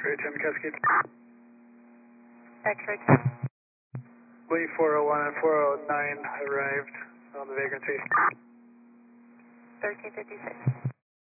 X-ray 10 Cascade. X-ray. Lee 401 and 409 arrived on the vagrancy. 1356.